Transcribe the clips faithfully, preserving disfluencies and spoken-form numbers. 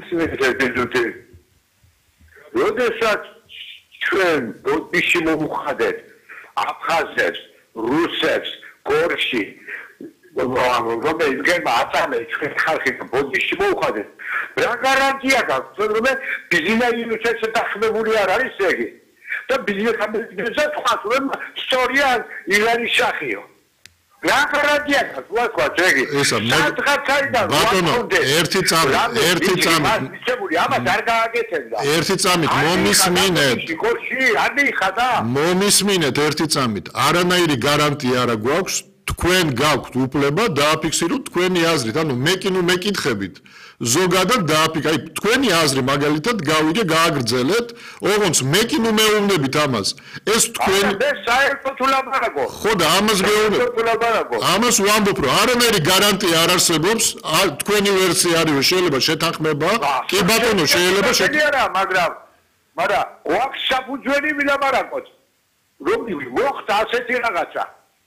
მისმენთ როდესაც ჩვენ ბოდიში მოვუხადეთ აფხაზებს, რუსებს, გორში რომელიღება აწამე ჩვენ ხალხი ბოდიში მოვუხადეთ რა გარანტია გაქვს რომ ბიზნესის დახმებული არ არის ეგ და ბიზნესის თქვას რომ სწორია ირანის შახიო რა გარანტია გაქვს ვთქვათ ეგ სადღაცაიდან ბატონო ერთი წამი ერთი წამი მიცემული ამას არ გააკეთებდა ერთი წამით მომისმინეთ გორში არ მიხადა მომისმინეთ ერთი წამით არანაირი გარანტია არა გვაქვს თქვენ გაქვთ უფლება დააფიქსიროთ თქვენი აზრით ანუ მე კი ნუ მეკითხებით ზოგადად დააფიქრე, აი თქვენი აზრი მაგალითად გავიგე, გააგრძელეთ, ოღონდ მე კი ნუ მეუბნებით ამას. ეს თქვენი მე საერთოდ ულაპარაკო. ხო და ამას გეუბნებით. ამას ვამბობ, რომ არანაირი გარანტია არ არსებობს, თქვენი ვერსია არის, შეიძლება შეთანხმება, კი ბატონო, შეიძლება შეთანხმება, მაგრამ მაგრამ გვაქვს საფუძველი ვილაპარაკოთ. რომ მოხდა ასეთი რაღაცა.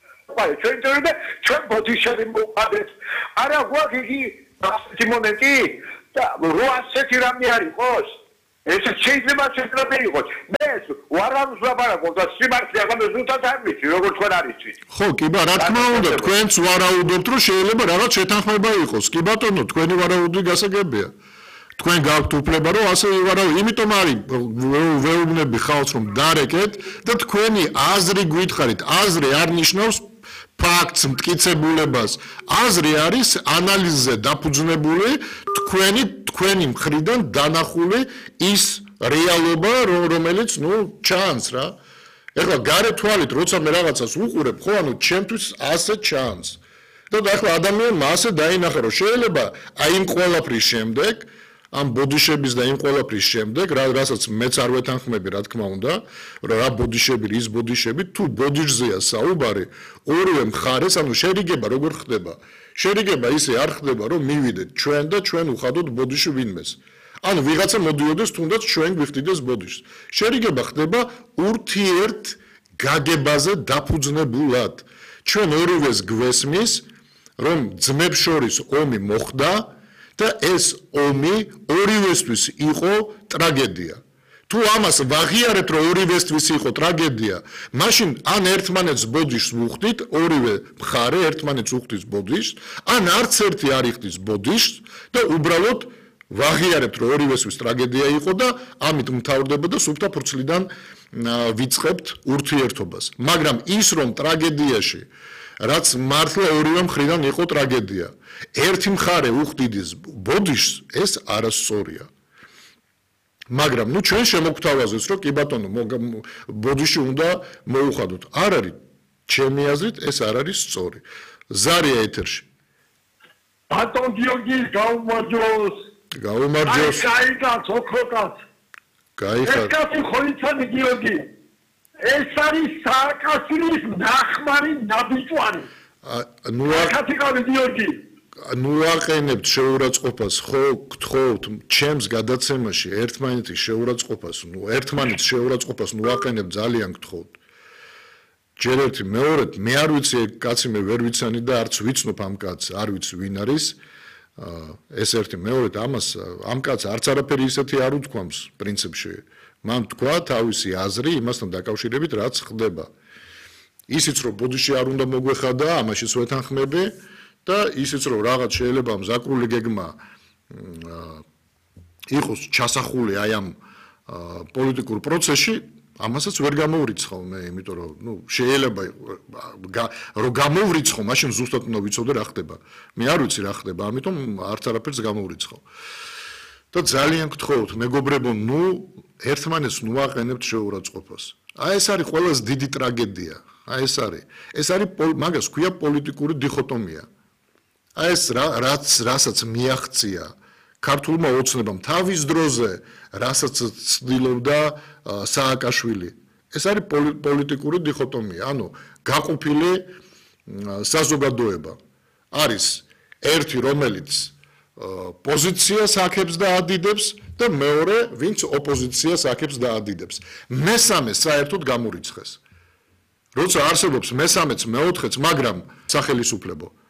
აი ჩვენ თორემ ჩვენ ბოდიშები მოვყავთ. არა გვაქვს იგი ასეთი მომენტი და რო ასეთი რამე არ იყოს ეს შეიძლება შეიძლება იყოს მე ვარავის ლაპარაკობ და სიმართლე აღარ ზუსტად არ ვიცი როგორ თქვენ არ იცით ხო კი ბა რა თქმა უნდა თქვენც ვარაუდობთ რომ შეიძლება რაღაც შეთანხმება იყოს კი ბატონო თქვენი ვარაუდი გასაგებია თქვენ გაქვთ უფლება რომ ასე ვარავი იმიტომ არის ვეუბნები ხალხს რომ დარეკეთ და თქვენი აზრი გითხარით აზრი არ ნიშნავს ფაქტს მტკიცებულებას აზრი არის ანალიზზე დაფუძნებული თქვენი თქვენი მხრიდან დანახული ის რეალობა რომელიც ნუ ჩანს რა ეხლა გარე თვალით როცა მე რაღაცას უყურებ ხო ანუ ჩემთვის ასე ჩანს და ახლა ადამიანმა ასე დაინახა რომ შეიძლება აი იმ ყველაფრის შემდეგ ამ ბოდიშების და იმ ყველაფრის შემდეგ რასაც მეც არ ვეთანხმები რა თქმა უნდა რა ბოდიშები ის ბოდიშები თუ ბოდიშზეა საუბარი ორივე მხარეს ანუ შერიგება როგორ ხდება შერიგება ისე არ ხდება რომ მივიდეთ ჩვენ და ჩვენ უხადოთ ბოდიში ვინმეს ანუ ვიღაცა მოდიოდეს თუნდაც ჩვენ გვიხდიდეს ბოდიშს შერიგება ხდება ურთიერთ გაგებაზე დაფუძნებულად ჩვენ ორივეს გვესმის რომ ძმებს შორის ომი მოხდა და ეს ომი ორივესთვის იყო ტრაგედია. თუ ამას ვაღიარებთ, რომ ორივესთვის იყო ტრაგედია, მაშინ ან ერთმანეთს ბოდიშს ვუხდით, ორივე მხარე ერთმანეთს უხდის ბოდიშს, ან არც ერთი არ იხდის ბოდიშს და უბრალოდ ვაღიარებთ, რომ ორივესთვის ტრაგედია იყო და ამით მთავრდება და სუფთა ფურცლიდან ვიწყებთ ურთიერთობას. მაგრამ ის რომ ტრაგედიაში რაც მართლა ორივე მხრიდან იყო ტრაგედია. ერთი მხარე უხდიდის ბოდიშს, ეს არასწორია. მაგრამ ნუ ჩვენ შემოგთავაზეს, რომ კი ბატონო, ბოდიში უნდა მოუხადოთ. არ არის ჩემი აზრით, ეს არ არის სწორი. ზარია ეთერში. ბატონ გიორგი გაუმარჯოს. გაუმარჯოს. აი, კაი, ოქროკაც. გაიხარ. ეს კაცი ხოლიცანი გიორგი. ეს არის სააკაშვილის ნახმარი ნაბიჯვარი. ნუ აკათიკავი გიორგი. ნუ აყენებთ შეურაცხყოფას, ხო, გთხოვთ, ჩემს გადაცემაში ერთმანეთის შეურაცხყოფას, ნუ ერთმანეთის შეურაცხყოფას ნუ აყენებთ, ძალიან გთხოვთ. ჯერ ერთი, მეორედ, მე არ ვიცი კაცი მე ვერ ვიცანი და არც ვიცნობ ამ კაცს, არ ვიცი ვინ არის. ეს ერთი, მეორედ, ამას ამ კაცს არც არაფერი ისეთი არ უთქვამს პრინციპში. მან თქვა თავისი აზრი იმასთან დაკავშირებით, რაც ხდება. ისიც რომ ბოდიში არ უნდა მოგვეხადა, ამაშიც ვეთანხმები და ისიც რომ რაღაც შეიძლება მზაკრული გეგმა იყოს ჩასახული აი ამ პოლიტიკურ პროცესში, ამასაც ვერ გამოვრიცხავ მე, იმიტომ რომ ნუ შეიძლება რომ გამოვრიცხო, მაშინ ზუსტად უნდა ვიცოდე რა ხდება. მე არ ვიცი რა ხდება, ამიტომ არც არაფერს გამოვრიცხავ. და ძალიან გთხოვთ, მეგობრებო, ნუ ერთმანეთს ნუ აყენებთ შეურაცხყოფას. აი ეს არის ყველაზე დიდი ტრაგედია. აი ეს არის. ეს არის მაგას ქვია პოლიტიკური დიქოტომია. აი ეს რაც რასაც მიაღწია ქართულმა ოცნებამ თავის დროზე, რასაც ცდილობდა სააკაშვილი. ეს არის პოლიტიკური დიქოტომია, ანუ გაყოფილი საზოგადოება. არის ერთი რომელიც პოზიციას აქებს და ადიდებს და მეორე ვინც ოპოზიციას აქებს და ადიდებს. მესამე საერთოდ გამორიცხეს. როცა არსებობს მესამეც, მეოთხეც, მაგრამ სახელისუფლებო